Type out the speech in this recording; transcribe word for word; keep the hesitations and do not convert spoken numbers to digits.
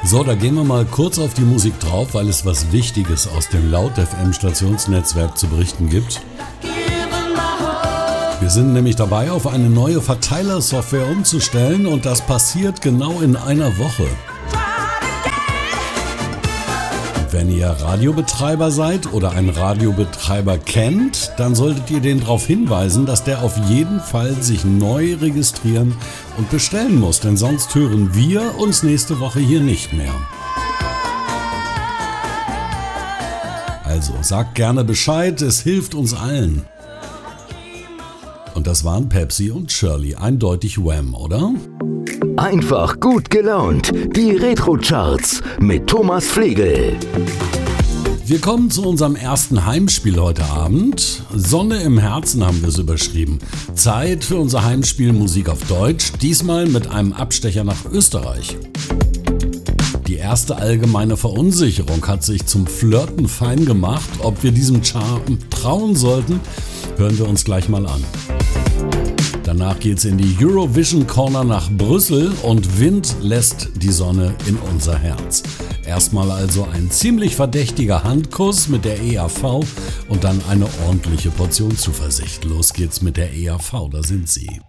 So, da gehen wir mal kurz auf die Musik drauf, weil es was Wichtiges aus dem Laut-F M-Stationsnetzwerk zu berichten gibt. Wir sind nämlich dabei, auf eine neue Verteilersoftware umzustellen und das passiert genau in einer Woche. Wenn ihr Radiobetreiber seid oder einen Radiobetreiber kennt, dann solltet ihr den darauf hinweisen, dass der auf jeden Fall sich neu registrieren und bestellen muss, denn sonst hören wir uns nächste Woche hier nicht mehr. Also sagt gerne Bescheid, es hilft uns allen. Und das waren Pepsi und Shirley, eindeutig Wham, oder? Einfach gut gelaunt. Die Retro-Charts mit Thomas Flegel. Wir kommen zu unserem ersten Heimspiel heute Abend. Sonne im Herzen haben wir es überschrieben. Zeit für unser Heimspiel Musik auf Deutsch, diesmal mit einem Abstecher nach Österreich. Die erste allgemeine Verunsicherung hat sich zum Flirten fein gemacht. Ob wir diesem Charme trauen sollten, hören wir uns gleich mal an. Danach geht's in die Eurovision Corner nach Brüssel und Wind lässt die Sonne in unser Herz. Erstmal also ein ziemlich verdächtiger Handkuss mit der E A V und dann eine ordentliche Portion Zuversicht. Los geht's mit der E A V, da sind sie.